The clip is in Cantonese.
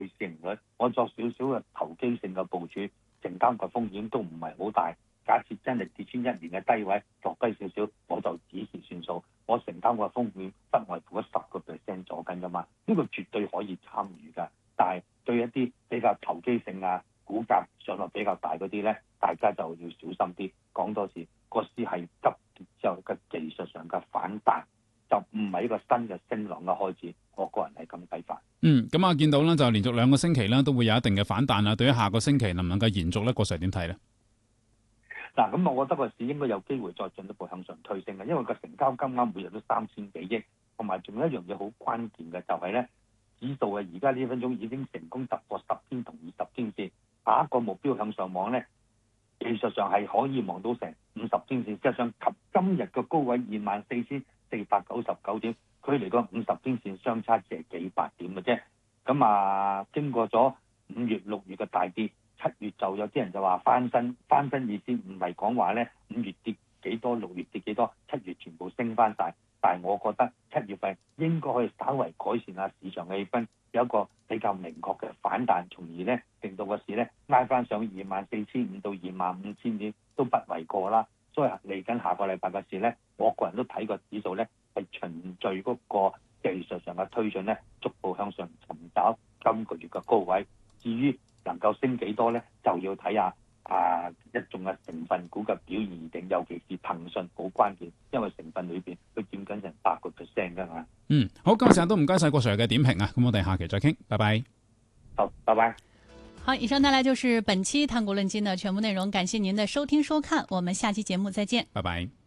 市盈率，我作少少嘅投機性嘅部署，成交嘅風險都唔係好大。假設真係跌穿1年嘅低位，落低少少，我就止蝕算數。我成交嘅風險不外乎10%左緊㗎嘛，呢個絕對可以參與㗎。但係對一啲比較投機性啊，股價上落比較大嗰啲咧，大家就要小心啲。講多次，個市係急跌之後嘅技術上嘅反彈，就唔係一個新嘅升浪嘅開始。我個人係咁睇法。 咁啊，見到咧就連續2個星期咧都會有一定嘅反彈啦。對於下個星期能唔能夠延續咧，郭 Sir 點睇咧？ 嗱，咁我覺得個市應該有機會再進一步向上推升嘅，因為個成交金額每日都3000幾億，同埋仲有一樣嘢好關鍵嘅就係咧，指數啊而家呢分鐘已經成功突破10天同20天線，下一個目標向上望咧，技術上係可以望到成50天線，事實上及今日嘅高位24,499點，距離個50天線相差只係幾百點嘅啫。咁啊，經過咗5月、6月嘅大跌，7月就有啲人就話翻身意思唔係講話咧5月跌幾多，6月跌幾多，7月全部升翻晒。但係我覺得7月份應該可以稍為改善下市場嘅氣氛，有一個比較明確嘅反彈，從而咧令到個市咧拉翻上24,500到25,000點都不為過啦。所以嚟緊下個禮拜嘅市咧，我個人都睇個指數咧係循序嗰個技術上嘅推進咧，逐步向上尋找今個月嘅高位。至於能夠升幾多咧，就要睇下一眾嘅成分股嘅表現而定，尤其是騰訊好關鍵，因為成分裏邊佢佔緊成8%㗎嘛。 好，今日時間都唔該晒郭 Sir 嘅點評啊，咁我哋下期再傾，拜拜。 好，拜拜。 好，以上帶來就是本期探股論金的全部內容，感謝您的收聽收看，我們下期節目再見， 拜拜。